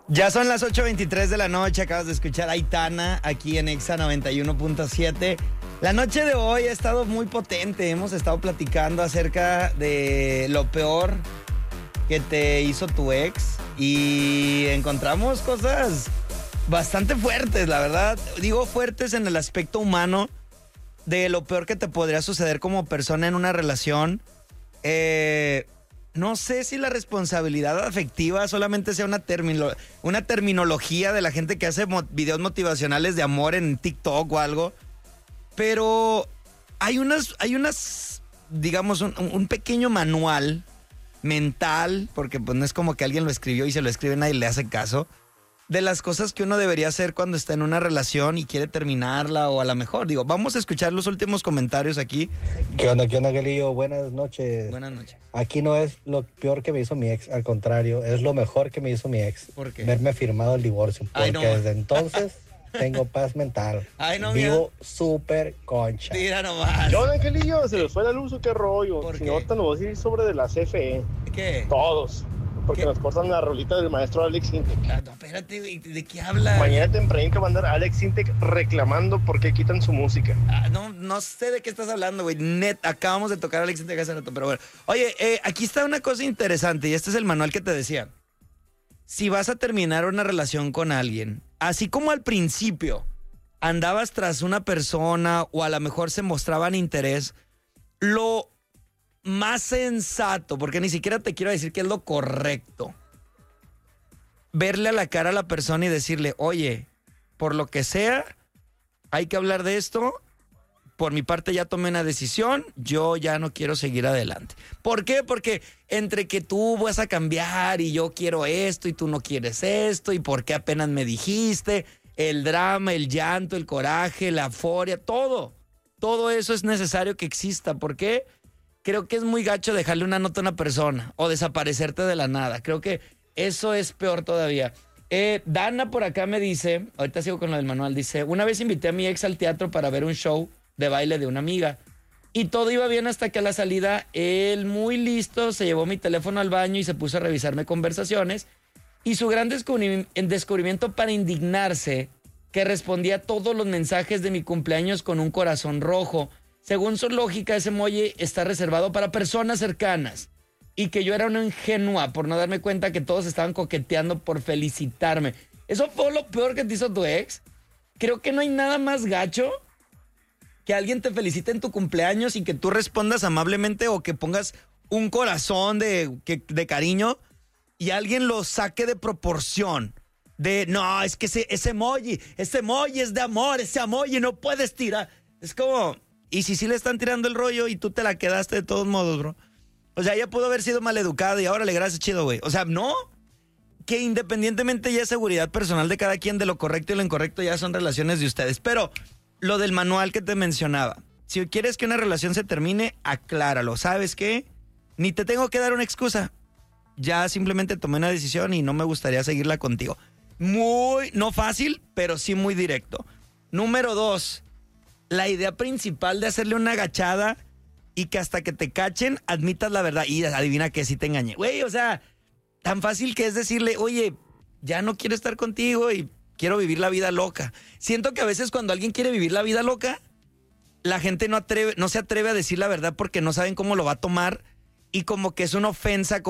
Ya son las 8:23 de la noche, acabas de escuchar a Aitana aquí en Exa 91.7. La noche de hoy ha estado muy potente, hemos estado platicando acerca de lo peor que te hizo tu ex y encontramos cosas bastante fuertes, la verdad. Digo fuertes en el aspecto humano de lo peor que te podría suceder como persona en una relación. No sé si la responsabilidad afectiva solamente sea una terminología de la gente que hace videos motivacionales de amor en TikTok o algo, pero hay unas digamos, un pequeño manual mental, porque pues no es como que alguien lo escribió y se lo escribe y nadie le hace caso, de las cosas que uno debería hacer cuando está en una relación y quiere terminarla, o a lo mejor, digo, vamos a escuchar los últimos comentarios aquí. ¿Qué onda, Galillo? Buenas noches. Buenas noches. Aquí no es lo peor que me hizo mi ex, al contrario, es lo mejor que me hizo mi ex. ¿Por qué? Verme firmado el divorcio, porque Ay, no. desde entonces tengo paz mental. Ay, no, Vivo súper concha. Tira nomás. ¿Qué onda, Angelillo? ¿Se les fue la luz o qué rollo? ¿Por Si qué? ahorita nos vamos a ir sobre de la CFE. ¿Qué? Todos. Porque ¿Qué? nos cortan la rolita del maestro Alex Intec. Ah, no, espérate, güey, ¿de qué hablas? Mañana tempranito va a andar Alex Intec reclamando por qué quitan su música. No sé de qué estás hablando, güey. Acabamos de tocar a Alex Intec hace rato, pero bueno. Oye, aquí está una cosa interesante y este es el manual que te decía. Si vas a terminar una relación con alguien, así como al principio andabas tras una persona o a lo mejor se mostraban interés, lo más sensato, porque ni siquiera te quiero decir que es lo correcto, verle a la cara a la persona y decirle, oye, por lo que sea, hay que hablar de esto. Por mi parte ya tomé una decisión, yo ya no quiero seguir adelante. ¿Por qué? Porque entre que tú vas a cambiar y yo quiero esto y tú no quieres esto y por qué apenas me dijiste, el drama, el llanto, el coraje, la euforia, todo eso es necesario que exista. ¿Por qué? Creo que es muy gacho dejarle una nota a una persona o desaparecerte de la nada. Creo que eso es peor todavía. Dana por acá me dice, ahorita sigo con lo del manual, dice, una vez invité a mi ex al teatro para ver un show de baile de una amiga y todo iba bien hasta que a la salida él, muy listo, se llevó mi teléfono al baño y se puso a revisarme conversaciones y su gran descubrimiento para indignarse, que respondía a todos los mensajes de mi cumpleaños con un corazón rojo. Según su lógica, ese emoji está reservado para personas cercanas y que yo era una ingenua por no darme cuenta que todos estaban coqueteando por felicitarme. ¿Eso fue lo peor que te hizo tu ex? Creo que no hay nada más gacho que alguien te felicite en tu cumpleaños y que tú respondas amablemente o que pongas un corazón de cariño y alguien lo saque de proporción. De, no, es que ese emoji es de amor, ese emoji no puedes tirar. Es como... Y si le están tirando el rollo y tú te la quedaste de todos modos, bro. O sea, ella pudo haber sido maleducada y ahora le gracias, chido, güey. O sea, no. Que independientemente ya es seguridad personal de cada quien, de lo correcto y lo incorrecto ya son relaciones de ustedes. Pero lo del manual que te mencionaba. Si quieres que una relación se termine, acláralo. ¿Sabes qué? Ni te tengo que dar una excusa. Ya simplemente tomé una decisión y no me gustaría seguirla contigo. Muy, no fácil, pero sí muy directo. Número 2. La idea principal de hacerle una agachada y que hasta que te cachen admitas la verdad. Y adivina que sí te engañé. Güey, o sea, tan fácil que es decirle, oye, ya no quiero estar contigo y quiero vivir la vida loca. Siento que a veces cuando alguien quiere vivir la vida loca, la gente no se atreve a decir la verdad porque no saben cómo lo va a tomar y como que es una ofensa.